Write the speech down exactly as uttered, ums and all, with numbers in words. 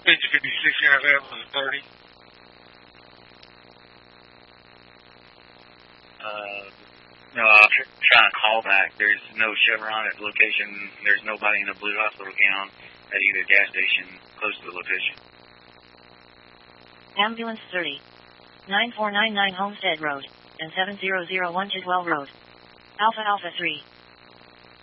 Page fifty-six, can I have ambulance thirty? Uh, no, I'll tr- try and call back. There's no Chevron at the location. There's nobody in the Blue Hospital gown at either gas station close to the location. Ambulance thirty. nine four nine nine Homestead Road, and seven zero zero one to twelve Road. Alpha Alpha three.